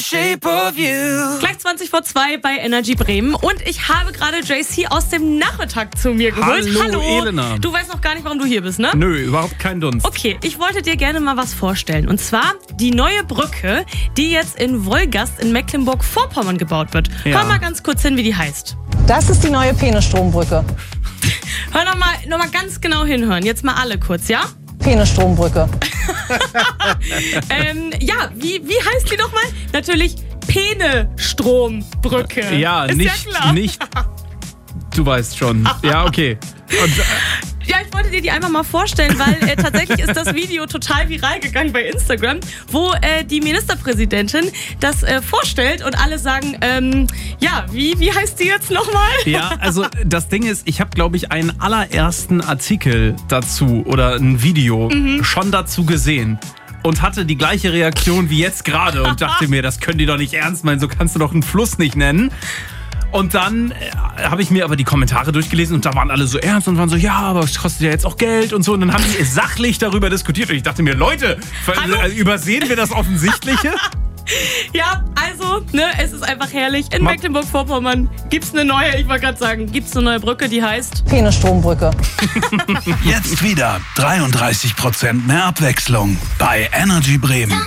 shape of you. Gleich 20 vor 2 bei Energy Bremen. Und ich habe gerade JC aus dem Nachmittag zu mir geholt. Hallo, Elena. Du weißt noch gar nicht, warum du hier bist, ne? Nö, überhaupt kein Dunst. Okay, ich wollte dir gerne mal was vorstellen. Und zwar die neue Brücke, die jetzt in Wolgast in Mecklenburg-Vorpommern gebaut wird. Ja. Hör mal ganz kurz hin, wie die heißt. Das ist die neue Penisstrombrücke. Hör noch mal ganz genau hinhören. Jetzt mal alle kurz, ja? Penisstrombrücke. Ja, wie heißt die nochmal? Natürlich Penestrombrücke. Ja, ist nicht, ja klar. nicht. Du weißt schon. Ja, okay. Und, Ja, ich wollte dir die einfach mal vorstellen, weil tatsächlich ist das Video total viral gegangen bei Instagram, wo die Ministerpräsidentin das vorstellt und alle sagen, ja, wie heißt die jetzt nochmal? ja, also das Ding ist, ich habe, glaube ich, einen allerersten Artikel dazu oder ein Video schon dazu gesehen. Und hatte die gleiche Reaktion wie jetzt gerade und dachte mir, das können die doch nicht ernst meinen, so kannst du doch einen Fluss nicht nennen. Und dann habe ich mir aber die Kommentare durchgelesen und da waren alle so ernst und waren so, ja, aber es kostet ja jetzt auch Geld und so. Und dann haben die sachlich darüber diskutiert und ich dachte mir, Leute, übersehen wir das Offensichtliche? Ja, also, ne, es ist einfach herrlich. In Mecklenburg-Vorpommern gibt's eine neue, ich wollte gerade sagen, gibt's eine neue Brücke, die heißt Penisstrombrücke. Jetzt wieder 33% mehr Abwechslung bei Energy Bremen.